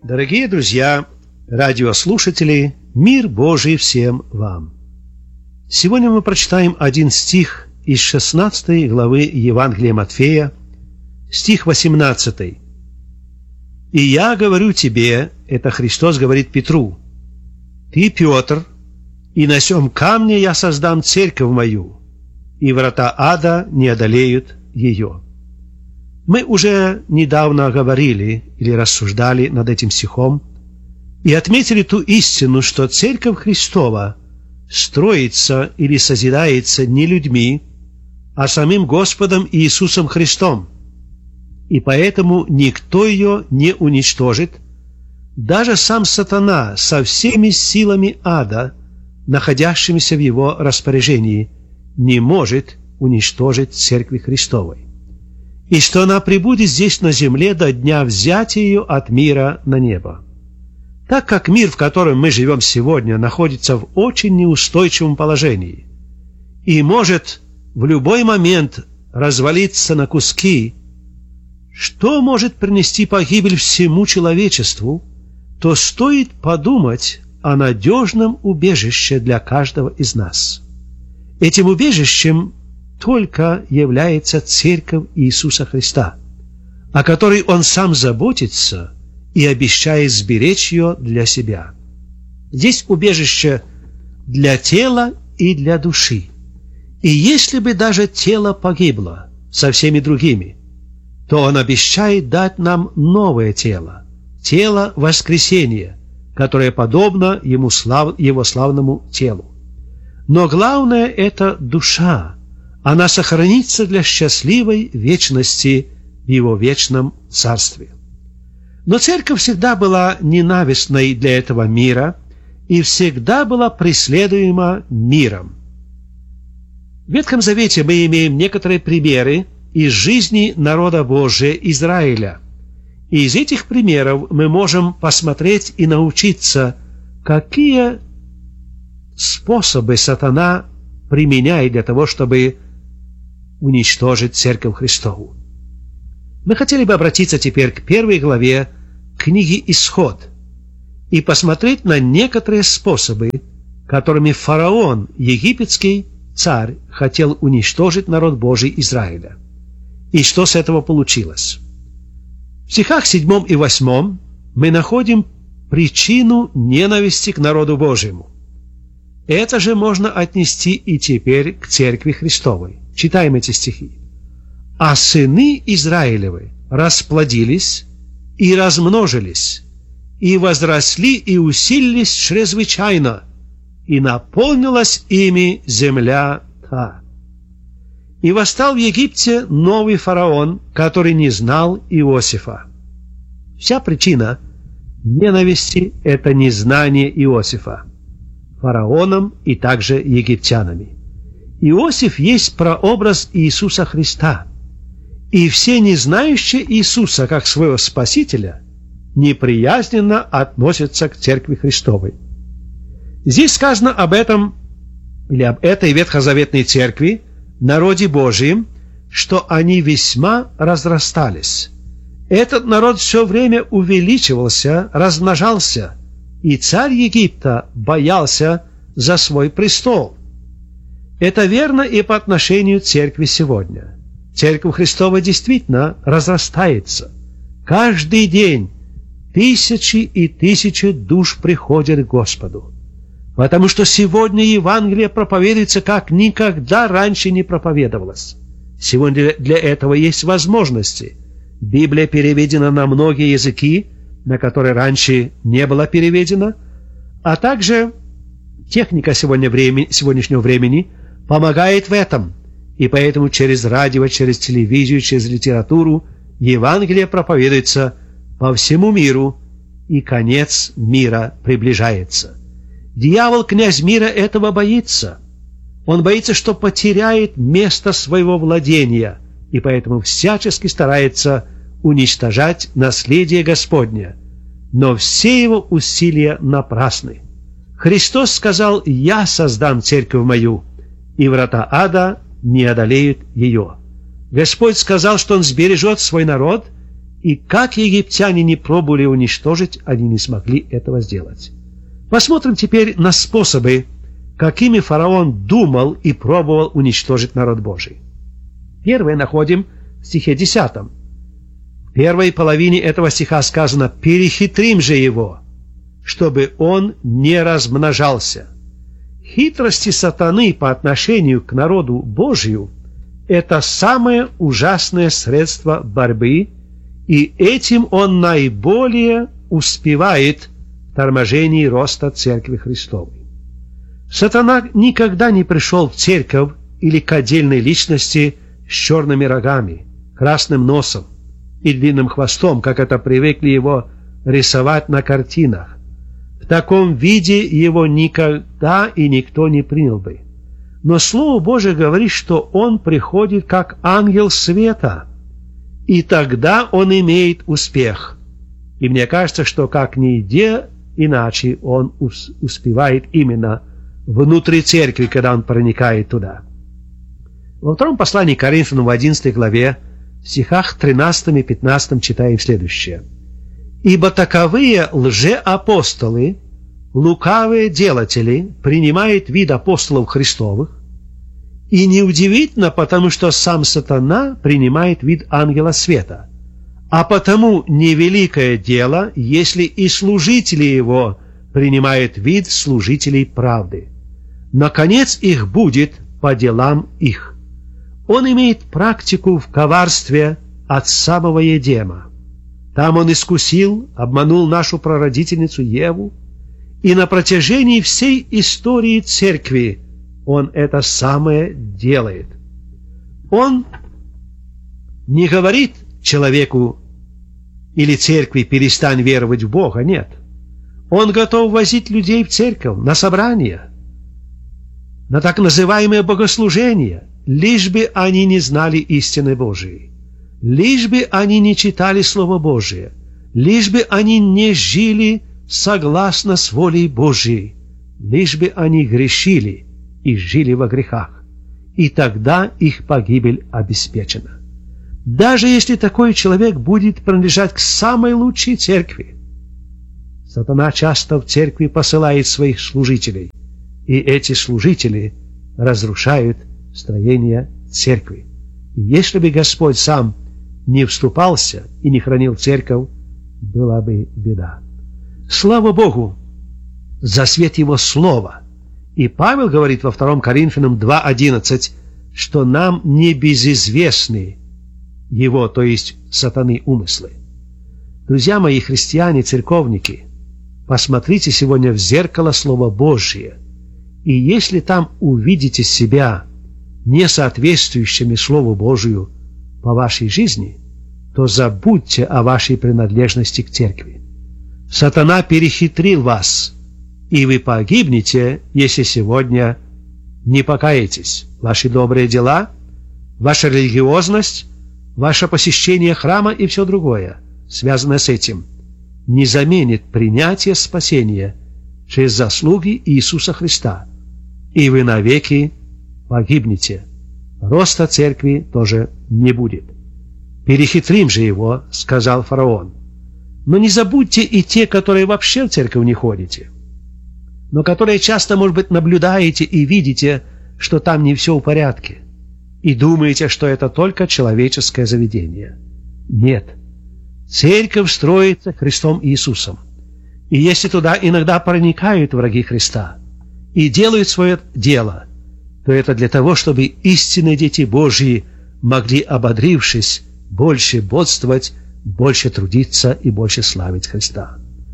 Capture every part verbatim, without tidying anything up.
Дорогие друзья, радиослушатели, мир Божий всем вам! Сегодня мы прочитаем один стих из шестнадцатой главы Евангелия Матфея, стих восемнадцатый. «И я говорю тебе, — это Христос говорит Петру, — ты, Петр, и на сем камне я создам церковь мою, и врата ада не одолеют ее». Мы уже недавно говорили или рассуждали над этим стихом и отметили ту истину, что Церковь Христова строится или созидается не людьми, а самим Господом Иисусом Христом, и поэтому никто ее не уничтожит, даже сам сатана со всеми силами ада, находящимися в его распоряжении, не может уничтожить Церкви Христовой, и что она пребудет здесь на земле до дня взятия ее от мира на небо. Так как мир, в котором мы живем сегодня, находится в очень неустойчивом положении и может в любой момент развалиться на куски, что может принести погибель всему человечеству, то стоит подумать о надежном убежище для каждого из нас. Этим убежищем только является Церковь Иисуса Христа, о которой Он сам заботится и обещает сберечь ее для себя. Здесь убежище для тела и для души. И если бы даже тело погибло со всеми другими, то Он обещает дать нам новое тело, тело воскресения, которое подобно Ему слав... Его славному телу. Но главное — это душа. Она сохранится для счастливой вечности в Его вечном Царстве. Но Церковь всегда была ненавистной для этого мира и всегда была преследуема миром. В Ветхом Завете мы имеем некоторые примеры из жизни народа Божия Израиля. И из этих примеров мы можем посмотреть и научиться, какие способы сатана применяет для того, чтобы уничтожить Церковь Христову. Мы хотели бы обратиться теперь к первой главе книги «Исход» и посмотреть на некоторые способы, которыми фараон, египетский царь, хотел уничтожить народ Божий Израиля. И что с этого получилось? В стихах седьмом и восьмом мы находим причину ненависти к народу Божьему. Это же можно отнести и теперь к Церкви Христовой. Читаем эти стихи. «А сыны Израилевы расплодились и размножились, и возросли и усилились чрезвычайно, и наполнилась ими земля та. И восстал в Египте новый фараон, который не знал Иосифа». Вся причина ненависти — это незнание Иосифа фараоном и также египтянами. Иосиф есть прообраз Иисуса Христа, и все, не знающие Иисуса как своего Спасителя, неприязненно относятся к Церкви Христовой. Здесь сказано об этом, или об этой ветхозаветной церкви, народе Божьем, что они весьма разрастались. Этот народ все время увеличивался, размножался, и царь Египта боялся за свой престол. Это верно и по отношению к церкви сегодня. Церковь Христова действительно разрастается. Каждый день тысячи и тысячи душ приходят к Господу, потому что сегодня Евангелие проповедуется как никогда раньше не проповедовалось. Сегодня для этого есть возможности. Библия переведена на многие языки, на которые раньше не была переведена, а также техника сегодня времени, сегодняшнего времени помогает в этом, и поэтому через радио, через телевизию, через литературу Евангелие проповедуется по всему миру, и конец мира приближается. Дьявол, князь мира, этого боится. Он боится, что потеряет место своего владения, и поэтому всячески старается уничтожать наследие Господне. Но все его усилия напрасны. Христос сказал: «Я создам церковь мою, и врата ада не одолеют ее». Господь сказал, что Он сбережет свой народ И как египтяне не пробовали уничтожить, они не смогли этого сделать. Посмотрим теперь на способы, какими фараон думал и пробовал уничтожить народ Божий. Первое находим в стихе десятом. В первой половине этого стиха сказано: «Перехитрим же его, чтобы он не размножался». Хитрости сатаны по отношению к народу Божию – это самое ужасное средство борьбы, и этим он наиболее успевает в торможении роста Церкви Христовой. Сатана никогда не пришел в церковь или к отдельной личности с черными рогами, красным носом и длинным хвостом, как это привыкли его рисовать на картинах. В таком виде его никогда и никто не принял бы. Но Слово Божие говорит, что он приходит как ангел света, и тогда он имеет успех. И мне кажется, что как нигде иначе он успевает именно внутри церкви, когда он проникает туда. Во втором послании к Коринфянам в одиннадцатой главе, в стихах тринадцатом и пятнадцатом читаем следующее. «Ибо таковые лжеапостолы, лукавые делатели, принимают вид апостолов Христовых, и неудивительно, потому что сам сатана принимает вид ангела света. А потому невеликое дело, если и служители его принимают вид служителей правды. Наконец их будет по делам их». Он имеет практику в коварстве от самого Едема. Там он искусил, обманул нашу прародительницу Еву, и на протяжении всей истории церкви он это самое делает. Он не говорит человеку или церкви: перестань веровать в Бога, нет. Он готов возить людей в церковь, на собрания, на так называемые богослужения, лишь бы они не знали истины Божией, лишь бы они не читали Слово Божие, лишь бы они не жили согласно с волей Божией, лишь бы они грешили и жили во грехах, и тогда их погибель обеспечена. Даже если такой человек будет принадлежать к самой лучшей церкви, сатана часто в церкви посылает своих служителей, и эти служители разрушают строение церкви. И если бы Господь сам не вступался и не хранил церковь, была бы беда. Слава Богу за свет Его Слова. И Павел говорит во втором Коринфянам два одиннадцать, что нам не безизвестны его, то есть сатаны, умыслы. Друзья мои, христиане, церковники, посмотрите сегодня в зеркало Слова Божие, и если там увидите себя не соответствующими Слову Божию по вашей жизни, то забудьте о вашей принадлежности к церкви. Сатана перехитрил вас, и вы погибнете, если сегодня не покаетесь. Ваши добрые дела, ваша религиозность, ваше посещение храма и все другое, связанное с этим, не заменит принятие спасения через заслуги Иисуса Христа, и вы навеки погибнете. Роста церкви тоже не будет. «Перехитрим же его», — сказал фараон. Но не забудьте и те, которые вообще в церковь не ходите, но которые часто, может быть, наблюдаете и видите, что там не все в порядке, и думаете, что это только человеческое заведение. Нет. Церковь строится Христом Иисусом. И если туда иногда проникают враги Христа и делают свое дело, то это для того, чтобы истинные дети Божьи могли, ободрившись, больше бодствовать, больше трудиться и больше славить Христа.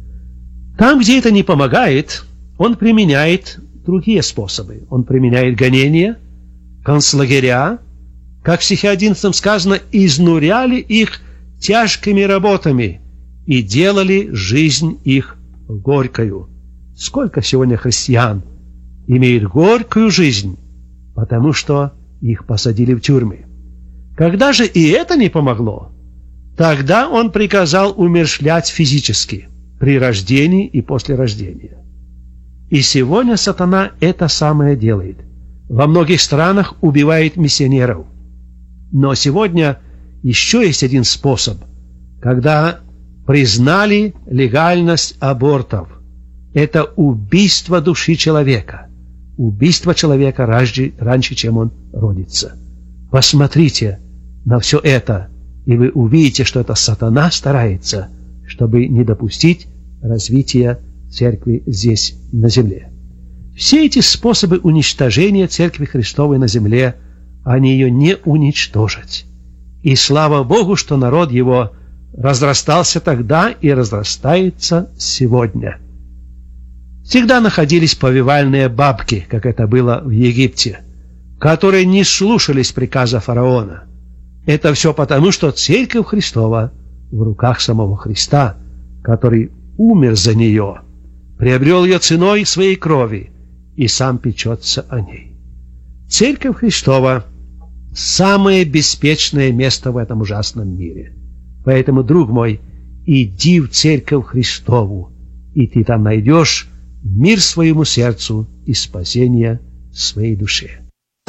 Там, где это не помогает, он применяет другие способы. Он применяет гонения, концлагеря, как в стихе одиннадцатом сказано, изнуряли их тяжкими работами и делали жизнь их горькою. Сколько сегодня христиан имеют горькую жизнь, потому что их посадили в тюрьмы. Когда же и это не помогло, тогда он приказал умерщвлять физически при рождении и после рождения. И сегодня сатана это самое делает. Во многих странах убивает миссионеров. Но сегодня еще есть один способ, когда признали легальность абортов. Это убийство души человека. Убийство человека раньше, раньше, чем он родится. Посмотрите на все это, и вы увидите, что это сатана старается, чтобы не допустить развития церкви здесь, на земле. Все эти способы уничтожения Церкви Христовой на земле, они ее не уничтожат. И слава Богу, что народ его разрастался тогда и разрастается сегодня. Всегда находились повивальные бабки, как это было в Египте, которые не слушались приказа фараона. Это все потому, что Церковь Христова в руках самого Христа, который умер за нее, приобрел ее ценой своей крови и сам печется о ней. Церковь Христова – самое беспечное место в этом ужасном мире. Поэтому, друг мой, иди в Церковь Христову, и ты там найдешь мир своему сердцу и спасение своей душе.